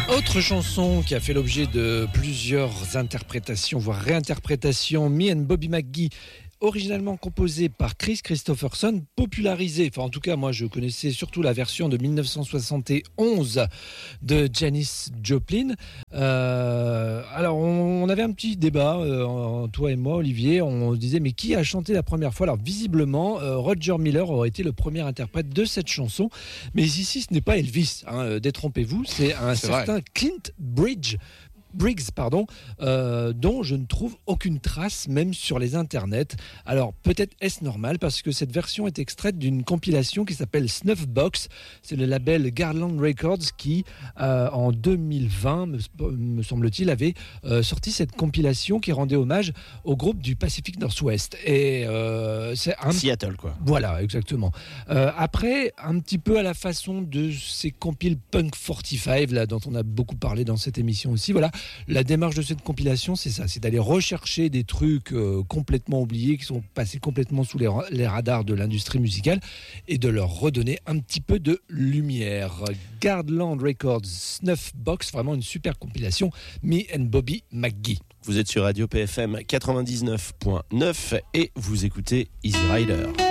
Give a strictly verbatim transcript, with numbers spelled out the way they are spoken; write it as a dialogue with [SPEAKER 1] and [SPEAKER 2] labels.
[SPEAKER 1] Autre chanson qui a fait l'objet de plusieurs interprétations, voire réinterprétations, Me and Bobby McGee, originalement composée par Chris Christopherson, popularisée, enfin en tout cas moi je connaissais surtout la version de dix-neuf cent soixante et onze de Janis Joplin. Euh, alors on, on avait un petit débat, euh, toi et moi Olivier, on se disait mais qui a chanté la première fois? Alors visiblement euh, Roger Miller aurait été le premier interprète de cette chanson, mais ici ce n'est pas Elvis, hein, détrompez-vous, c'est un c'est certain vrai. Clint Bridge. Briggs, pardon, euh, dont je ne trouve aucune trace, même sur les internets. Alors, peut-être est-ce normal, parce que cette version est extraite d'une compilation qui s'appelle Snuff Box. C'est le label Garland Records qui, euh, en deux mille vingt, me, me semble-t-il, avait euh, sorti cette compilation qui rendait hommage au groupe du Pacific Northwest. Et euh, c'est un...
[SPEAKER 2] Seattle, quoi.
[SPEAKER 1] Voilà, exactement. Euh, après, un petit peu à la façon de ces compiles Punk quarante-cinq, là, dont on a beaucoup parlé dans cette émission aussi, voilà. La démarche de cette compilation, c'est ça, c'est d'aller rechercher des trucs euh, complètement oubliés, qui sont passés complètement sous les, ra- les radars de l'industrie musicale, et de leur redonner un petit peu de lumière. Garland Records Snuff Box, vraiment une super compilation, Me and Bobby McGee.
[SPEAKER 2] Vous êtes sur Radio P F M quatre-vingt-dix-neuf point neuf et vous écoutez Easy Rider.